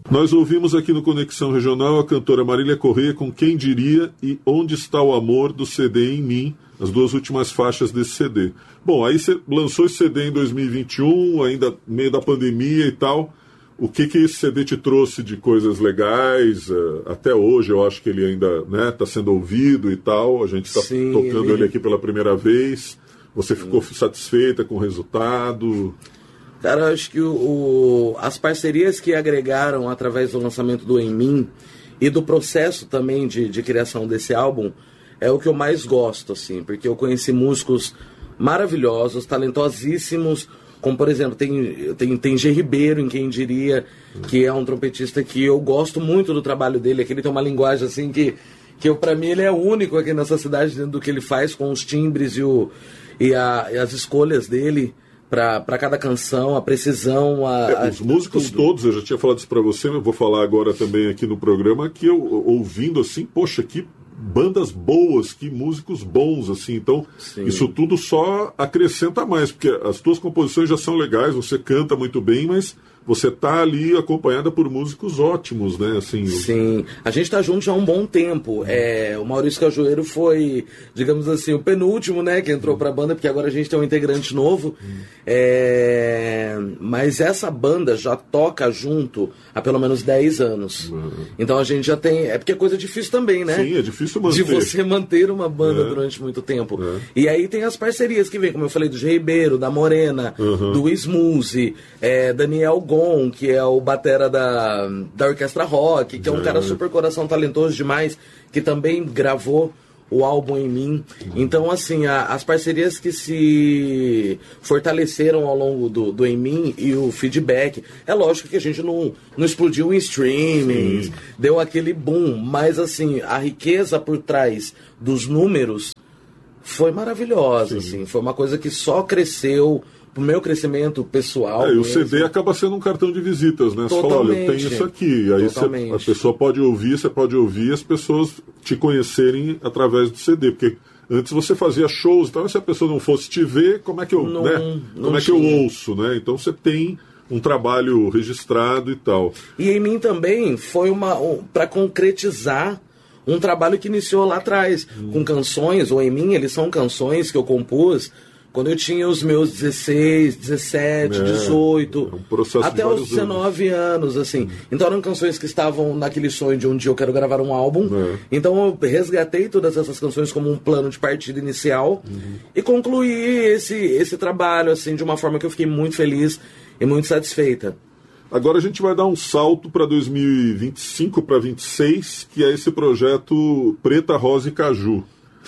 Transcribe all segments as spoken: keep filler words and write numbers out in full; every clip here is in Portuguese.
Nós ouvimos aqui no Conexão Regional a cantora Marília Corrêa com Quem Diria e Onde Está o Amor, do C D Em Mim, as duas últimas faixas desse C D. Bom, aí você lançou esse C D em dois mil e vinte e um, ainda no meio da pandemia e tal. O que que esse C D te trouxe de coisas legais? Até hoje eu acho que ele ainda está, né, sendo ouvido e tal. A gente está tocando ele... ele aqui pela primeira vez. Você ficou Sim. satisfeita com o resultado? Cara, eu acho que o, o, as parcerias que agregaram através do lançamento do Em Mim e do processo também de, de criação desse álbum é o que eu mais gosto, assim, porque eu conheci músicos maravilhosos, talentosíssimos, como, por exemplo, tem, tem, tem G. Ribeiro, em Quem Diria, que é um trompetista que eu gosto muito do trabalho dele, é que ele tem uma linguagem, assim, que, que eu, pra mim ele é único aqui nessa cidade, dentro do que ele faz com os timbres e, o, e, a, e as escolhas dele para cada canção, a precisão, a, é, os a, músicos tudo. Todos, eu já tinha falado isso para você, mas eu vou falar agora também aqui no programa, que eu, ouvindo assim, poxa, que bandas boas, que músicos bons, assim, então Sim. isso tudo só acrescenta mais, porque as tuas composições já são legais, você canta muito bem, mas você tá ali acompanhada por músicos ótimos, né? Assim, Sim, a gente tá junto já há um bom tempo. É, o Maurício Cajueiro foi, digamos assim, o penúltimo, né, que entrou pra banda, porque agora a gente tem um integrante novo. Hum. É, mas essa banda já toca junto há pelo menos dez anos. Hum. Então a gente já tem... É porque é coisa difícil também, né? Sim, é difícil manter. De você manter uma banda é. durante muito tempo. É. E aí tem as parcerias que vem, como eu falei, do G. Ribeiro, da Morena, uhum. do Smoothie, é, Daniel Gon, que é o batera da, da Orquestra Rock, que é um é. cara super coração talentoso demais, que também gravou o álbum Em Mim. Então, assim, a, as parcerias que se fortaleceram ao longo do, do Em Mim e o feedback, é lógico que a gente não, não explodiu em streaming, Sim. deu aquele boom, mas, assim, a riqueza por trás dos números foi maravilhosa, assim, foi uma coisa que só cresceu pro meu crescimento pessoal. É, e o C D acaba sendo um cartão de visitas, né? Você fala, olha, eu tenho isso aqui. Aí você, a pessoa pode ouvir, você pode ouvir, as pessoas te conhecerem através do C D, porque antes você fazia shows, então se a pessoa não fosse te ver, como é que eu, não, né? Não como é que eu ouço, né? Então você tem um trabalho registrado e tal. E Em Mim também foi uma um, para concretizar um trabalho que iniciou lá atrás, hum. com canções, ou Em Mim, eles são canções que eu compus quando eu tinha os meus dezesseis, dezessete, é, dezoito, é um processo até os dezenove anos, assim. Uhum. Então eram canções que estavam naquele sonho de um dia eu quero gravar um álbum. É. Então eu resgatei todas essas canções como um plano de partida inicial uhum. e concluí esse, esse trabalho, assim, de uma forma que eu fiquei muito feliz e muito satisfeita. Agora a gente vai dar um salto para dois mil e vinte e cinco, para vinte e seis, que é esse projeto Preta, Rosa e Caju.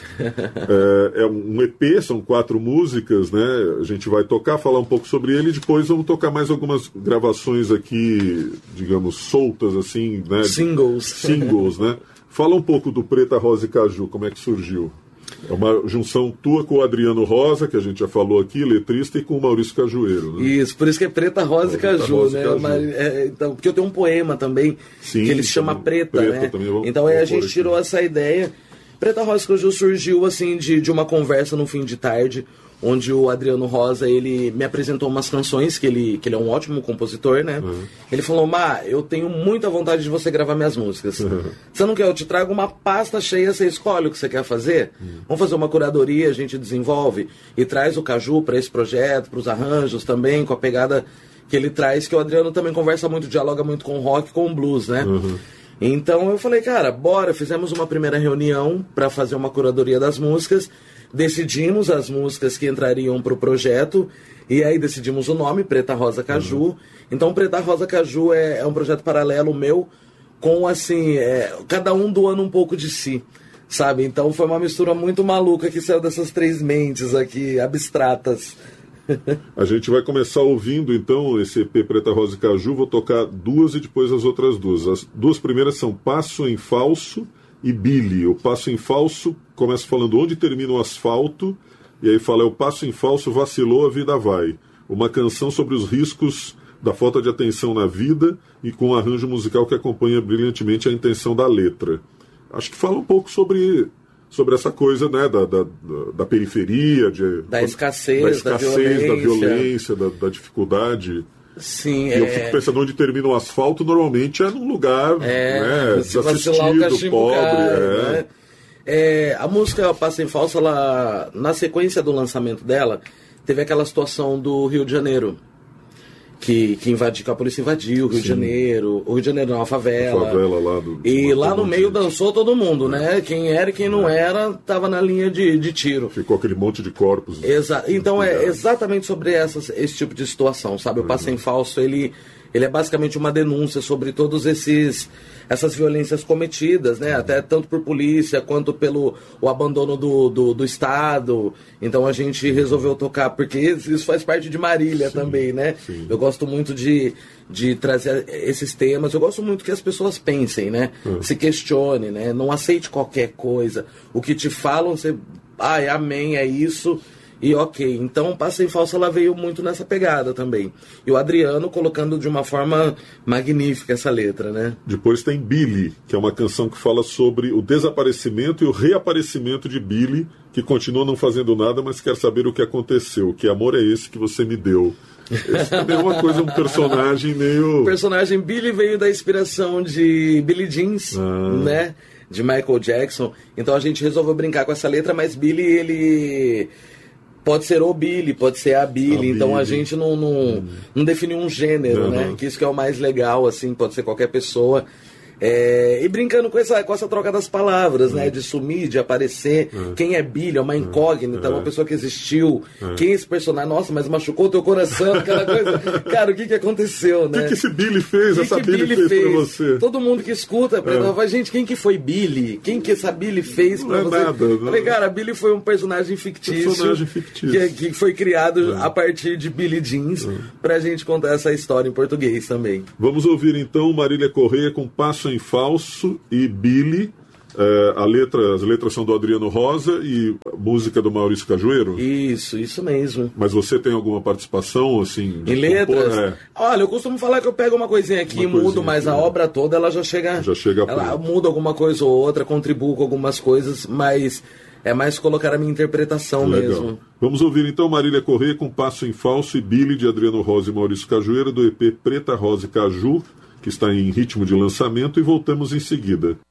é, é um E P, são quatro músicas, né? A gente vai tocar, falar um pouco sobre ele e depois vamos tocar mais algumas gravações aqui, digamos, soltas, assim, né? Singles. Singles, né? Fala um pouco do Preta, Rosa e Caju, como é que surgiu? É uma junção tua com o Adriano Rosa, que a gente já falou aqui, letrista, e com o Maurício Cajueiro, né? Isso, por isso que é Preta, Rosa e Caju, Rosa, né? Caju. Uma, é, então, porque eu tenho um poema também, Sim, que ele se chama Preta, Preta né? Também, vamos, então aí a gente tirou essa ideia. Preta, Rosa e Caju surgiu assim de, de uma conversa no fim de tarde, onde o Adriano Rosa, ele me apresentou umas canções, que ele, que ele é um ótimo compositor, né? Uhum. Ele falou, Má, eu tenho muita vontade de você gravar minhas músicas. Uhum. Você não quer? Eu te trago uma pasta cheia, você escolhe o que você quer fazer? Uhum. Vamos fazer uma curadoria, a gente desenvolve e traz o Caju para esse projeto, para os arranjos também, com a pegada que ele traz, que o Adriano também conversa muito, dialoga muito com rock e com blues, né? Uhum. Então eu falei, cara, bora, fizemos uma primeira reunião para fazer uma curadoria das músicas, decidimos as músicas que entrariam pro projeto, e aí decidimos o nome, Preta, Rosa, Caju. Uhum. Então Preta, Rosa, Caju é, é um projeto paralelo meu, com assim, é, cada um doando um pouco de si, sabe? Então foi uma mistura muito maluca que saiu dessas três mentes aqui, abstratas. A gente vai começar ouvindo então esse E P Preta, Rosa e Caju. Vou tocar duas e depois as outras duas. As duas primeiras são Passo em Falso e Billy. O Passo em Falso começa falando onde termina o asfalto, e aí fala, é o passo em falso, vacilou, a vida vai. Uma canção sobre os riscos da falta de atenção na vida e com um arranjo musical que acompanha brilhantemente a intenção da letra. Acho que fala um pouco sobre... sobre essa coisa, né, da, da, da periferia, de, da escassez, da, escassez, da violência, da, violência da, da dificuldade. Sim, e é... eu fico pensando, onde termina o asfalto, normalmente é num lugar é, né, desassistido, pobre. Cai, é. Né? É, a música Passa em Falso, ela, na sequência do lançamento dela, teve aquela situação do Rio de Janeiro. Que, que, invadiu, que a polícia invadiu o Rio Sim. de Janeiro, o Rio de Janeiro não, a favela. A favela lá do, e lá no meio dançou todo mundo, é. né? Quem era e quem não é. era, tava na linha de, de tiro. Ficou aquele monte de corpos. Exa então é exatamente sobre essas, esse tipo de situação, sabe? O uhum. Passo em Falso, ele, ele é basicamente uma denúncia sobre todos esses essas violências cometidas, né? Até tanto por polícia quanto pelo o abandono do, do, do Estado. Então a gente resolveu tocar, porque isso faz parte de Marília sim, também, né? Sim. Eu gosto muito de, de trazer esses temas. Eu gosto muito que as pessoas pensem, né? Uhum. Se questione, né? Não aceite qualquer coisa. O que te falam, você... Ah, é amém, é isso... E ok, então Passa em Falso ela veio muito nessa pegada também. E o Adriano colocando de uma forma magnífica essa letra, né? Depois tem Billy, que é uma canção que fala sobre o desaparecimento e o reaparecimento de Billy, que continua não fazendo nada, mas quer saber o que aconteceu. Que amor é esse que você me deu? Esse também é uma coisa, um personagem meio... O personagem Billy veio da inspiração de Billie Jeans, ah. né? De Michael Jackson. Então a gente resolveu brincar com essa letra, mas Billy, ele... Pode ser o Billy, pode ser a Billy, a então Billy. A gente não, não, hum. não definiu um gênero, não, né? Não. Que isso que é o mais legal, assim, pode ser qualquer pessoa. É, e brincando com essa, com essa troca das palavras, hum. né? De sumir, de aparecer. Hum. Quem é Billy? É uma incógnita, é uma pessoa que existiu. É. Quem é esse personagem? Nossa, mas machucou o teu coração, aquela coisa. Cara, o que que aconteceu, né? O que, que esse Billy fez? Que essa que Billy, Billy fez, fez pra você? Todo mundo que escuta, é. fala, gente, quem que foi Billy? Quem que essa Billy fez pra não você? É nada, não. Falei, cara, Billy foi um personagem fictício. Personagem fictício. Que, que foi criado é. a partir de Billie Jeans, é. pra gente contar essa história em português também. Vamos ouvir então Marília Corrêa com Passo em Falso e Billy. É, a letra, as letras são do Adriano Rosa e a música do Maurício Cajueiro? Isso, isso mesmo. Mas você tem alguma participação, assim? Em letras? É. Olha, eu costumo falar que eu pego uma coisinha aqui e mudo, mas a obra toda ela já chega... Já chega a Ela muda alguma coisa ou outra, contribuo com algumas coisas, mas é mais colocar a minha interpretação Legal. mesmo. Vamos ouvir então Marília Corrêa com Passo em Falso e Billy, de Adriano Rosa e Maurício Cajueiro, do E P Preta, Rosa e Caju, que está em ritmo de lançamento, e voltamos em seguida.